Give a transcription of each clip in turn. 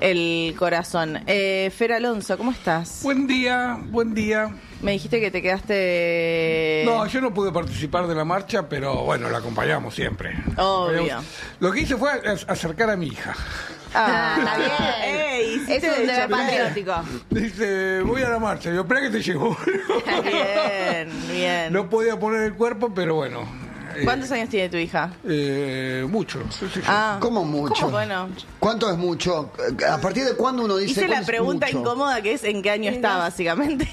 el corazón. Fer Alonso, ¿cómo estás? Buen día, buen día. Me dijiste que te quedaste... No, yo no pude participar de la marcha, pero bueno, la acompañamos siempre. Obvio. Lo que hice fue acercar a mi hija. Está bien. Es un deber patriótico. Dice, voy a la marcha. Yo, espera que te llevo. Bien, bien. No podía poner el cuerpo, pero bueno. ¿Cuántos años tiene tu hija? Mucho. Sí. ¿Cómo mucho? ¿Cómo? Bueno. ¿Cuánto es mucho? ¿A partir de cuándo uno dice Hice la es pregunta mucho? incómoda que es ¿en qué año está, básicamente?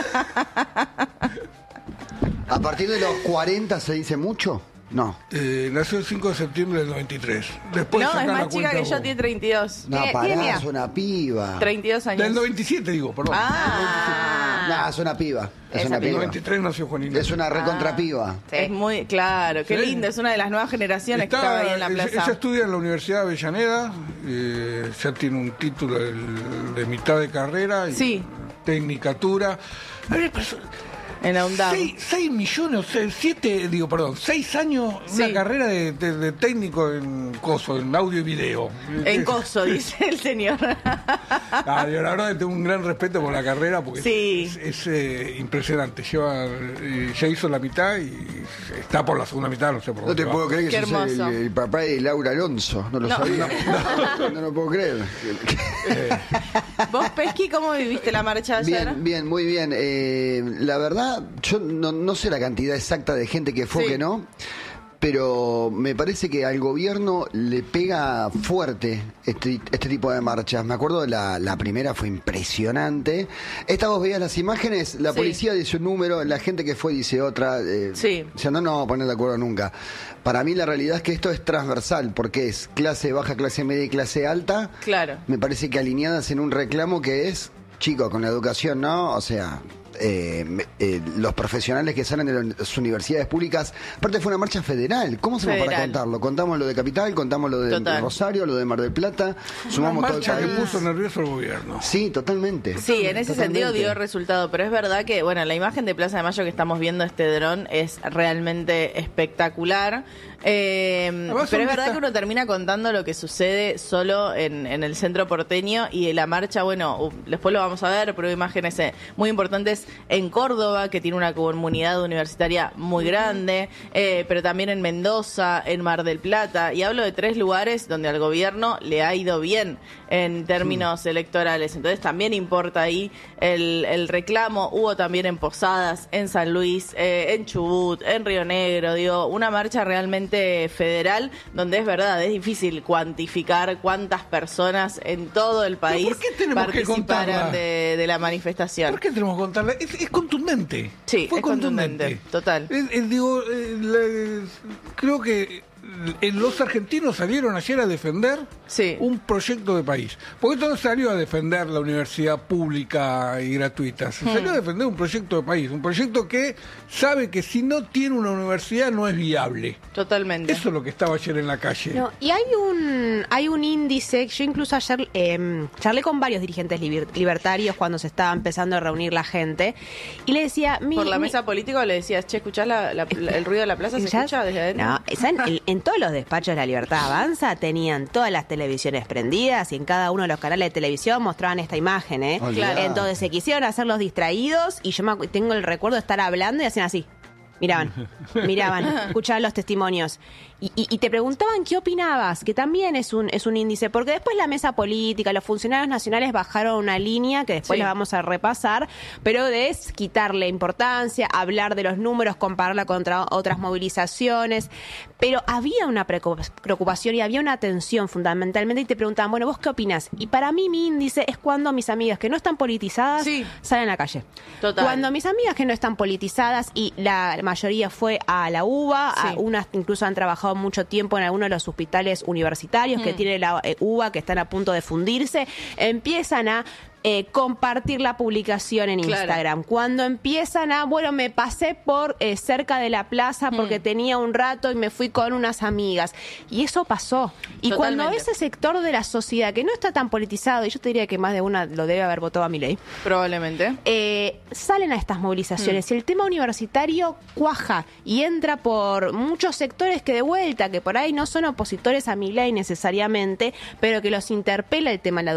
¿A partir de los 40 se dice mucho? No. Nació el 5 de septiembre del 93. Después No, es sacan la más chica cuenta que yo, vos. tiene 32. No, ¿Tiene pará, edad? es una piba. 32 años. Del 97, digo, perdón. No, es una piba. Es una Del piba. 93 nació Juanina. Es una recontrapiba. Sí. Es muy, claro, qué Sí. lindo, es una de las nuevas generaciones que estaba ahí en la plaza. Ella estudia en la Universidad de Avellaneda, ya tiene un título de mitad de carrera y Sí. tecnicatura. A ver, 6 millones, 6 años, Sí. una carrera de técnico en audio y video. En coso, dice el señor. La verdad tengo un gran respeto por la carrera porque Sí. es impresionante. Ya hizo la mitad y está por la segunda mitad, no sé por No dónde te va. puedo creer Qué que sos hermoso. el papá de Laura Alonso. No lo No. sabía. No lo puedo creer. ¿Vos, Pesqui, cómo viviste la marcha ayer? Bien, bien, muy bien. La verdad, yo no sé la cantidad exacta de gente que fue Sí. que no, pero me parece que al gobierno le pega fuerte este tipo de marchas. Me acuerdo de la primera, fue impresionante. Esta vos veías las imágenes, la Sí. policía dice un número, la gente que fue dice otra. Sí. O sea, no nos vamos a poner de acuerdo nunca. Para mí la realidad es que esto es transversal, porque es clase baja, clase media y clase alta. Claro. Me parece que alineadas en un reclamo que es, chicos, con la educación, ¿no? O sea, los profesionales que salen de las universidades públicas. Aparte fue una marcha federal. ¿Cómo hacemos para Federal. contarlo? Contamos lo de Capital, contamos lo de Total. Rosario, lo de Mar del Plata, Una sumamos todo el marcha que país. puso nervioso el gobierno. Sí, totalmente. Sí, en ese sentido dio resultado, pero es verdad que, bueno, la imagen de Plaza de Mayo que estamos viendo, este dron, es realmente espectacular. Pero es verdad que uno termina contando lo que sucede solo en el centro porteño y la marcha, bueno, después lo vamos a ver, pero hay imágenes muy importantes en Córdoba, que tiene una comunidad universitaria muy grande, pero también en Mendoza, en Mar del Plata, y hablo de 3 lugares donde al gobierno le ha ido bien en términos electorales, entonces también importa ahí el reclamo. Hubo también en Posadas, en San Luis, en Chubut, en Río Negro, digo, una marcha realmente federal, donde es verdad, es difícil cuantificar cuántas personas en todo el país ¿por qué tenemos que participaron contarla? de la manifestación. ¿Por qué tenemos que contarla? Es contundente. Sí, Fue es contundente, total. Creo que los argentinos salieron ayer a defender Sí. un proyecto de país. Porque esto no salió a defender la universidad pública y gratuita, se salió a defender un proyecto de país, un proyecto que sabe que si no tiene una universidad no es viable. Totalmente. Eso es lo que estaba ayer en la calle. No, y hay un índice, yo incluso ayer charlé con varios dirigentes libertarios cuando se estaba empezando a reunir la gente, y le decía... Por la mesa política le decías, che, ¿escuchás el ruido de la plaza? ¿Se ¿Ya? escucha desde adentro? No, ¿saben? En todos los despachos de La Libertad Avanza tenían todas las televisiones prendidas y en cada uno de los canales de televisión mostraban esta imagen, ¿eh? Olvidá. Entonces se quisieron hacer los distraídos y yo tengo el recuerdo de estar hablando y hacían así. Miraban, escuchaban los testimonios y te preguntaban qué opinabas, que también es un índice, porque después la mesa política, los funcionarios nacionales bajaron una línea que después Sí. la vamos a repasar, pero de quitarle importancia, hablar de los números, compararla contra otras movilizaciones, pero había una preocupación y había una atención fundamentalmente y te preguntaban, bueno, ¿vos qué opinas? Y para mí mi índice es cuando mis amigas que no están politizadas Sí. salen a la calle. Total. Cuando mis amigas que no están politizadas y la mayoría fue a la UBA, Sí. unas incluso han trabajado mucho tiempo en algunos de los hospitales universitarios que tiene la UBA, que están a punto de fundirse, empiezan a compartir la publicación en Claro. Instagram. Cuando empiezan a, bueno, me pasé por cerca de la plaza porque tenía un rato y me fui con unas amigas. Y eso pasó. Y Totalmente. cuando ese sector de la sociedad, que no está tan politizado, y yo te diría que más de una lo debe haber votado a Milei, Probablemente. salen a estas movilizaciones y el tema universitario cuaja y entra por muchos sectores que de vuelta, que por ahí no son opositores a Milei necesariamente, pero que los interpela el tema de la